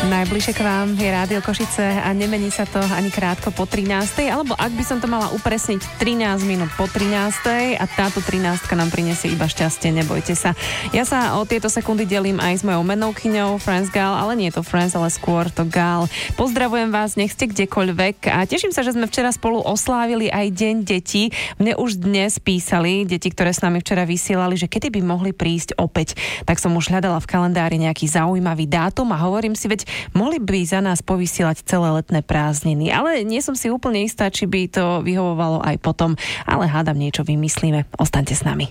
Najbližšie k vám je Rádio Košice a nemení sa to ani krátko po 13. Alebo ak by som to mala upresniť, 13 minút po 13. A táto 13 nám prinesie iba šťastie, nebojte sa. Ja sa o tieto sekundy delím aj s mojou menovkyňou France Gal, ale nie je to France, ale skôr to Gal. Pozdravujem vás, nech ste kdekoľvek a teším sa, že sme včera spolu oslávili aj Deň detí. Mne už dnes písali deti, ktoré s nami včera vysielali, že kedy by mohli prísť opäť. Tak som už hľadala v kalendári nejaký zaujímavý dátum a hovorím si, veď mohli by za nás povysielať celé letné prázdniny. Ale nie som si úplne istá, či by to vyhovovalo aj potom. Ale hádam, niečo vymyslíme. Ostaňte s nami.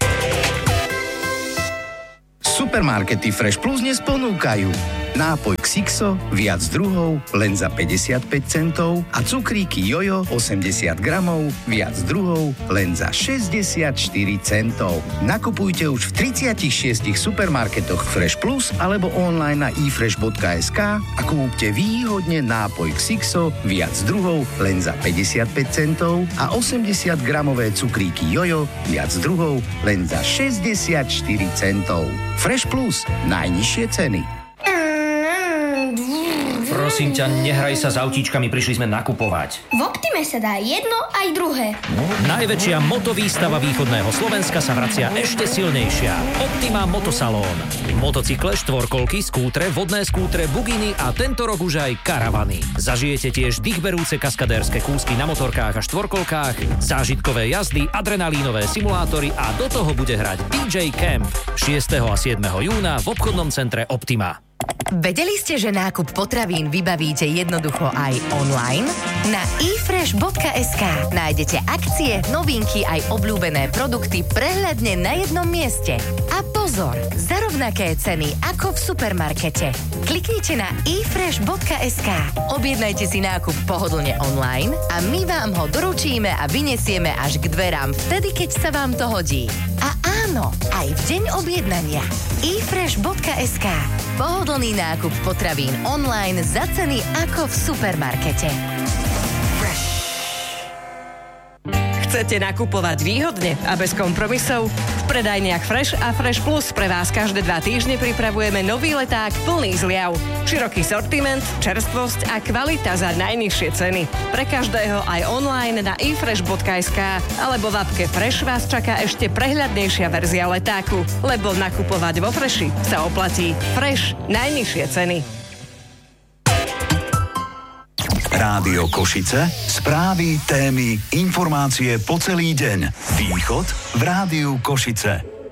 Supermarkety Fresh Plus dnes ponúkajú nápoj Xixo, viac druhov, len za 55 centov a cukríky Jojo 80 gramov, viac druhov, len za 64 centov. Nakupujte už v 36 supermarketoch Fresh Plus alebo online na ifresh.sk a kúpte výhodne nápoj Xixo, viac druhov, len za 55 centov a 80 gramové cukríky Jojo, viac druhov, len za 64 centov. Fresh Plus, najnižšie ceny. Prosím ťa, nehraj sa s autíčkami, prišli sme nakupovať. V Optime sa dá jedno aj druhé. Najväčšia motovýstava východného Slovenska sa vracia ešte silnejšia. Optima Motosalón. Motocykle, štvorkolky, skútre, vodné skútre, buginy a tento rok už aj karavany. Zažijete tiež dýchberúce kaskadérske kúsky na motorkách a štvorkolkách, zážitkové jazdy, adrenalínové simulátory a do toho bude hrať DJ Camp 6. a 7. júna v obchodnom centre Optima. Vedeli ste, že nákup potravín vybavíte jednoducho aj online? Na ifresh.sk nájdete akcie, novinky aj obľúbené produkty prehľadne na jednom mieste. A pozor, za rovnaké ceny ako v supermarkete. Kliknite na ifresh.sk, objednajte si nákup pohodlne online a my vám ho doručíme a vyniesieme až k dverám vtedy, keď sa vám to hodí. A áno, aj v deň objednania. ifresh.sk. Pohodlný nákup potravín online za ceny ako v supermarkete. Chcete nakupovať výhodne a bez kompromisov? V predajniach Fresh a Fresh Plus pre vás každé 2 týždne pripravujeme nový leták plný zliav. Široký sortiment, čerstvosť a kvalita za najnižšie ceny. Pre každého aj online na ifresh.sk alebo v appke Fresh vás čaká ešte prehľadnejšia verzia letáku, lebo nakupovať vo Freshi sa oplatí. Fresh, najnižšie ceny. Rádio Košice, správy, témy, informácie po celý deň. Východ v Rádiu Košice.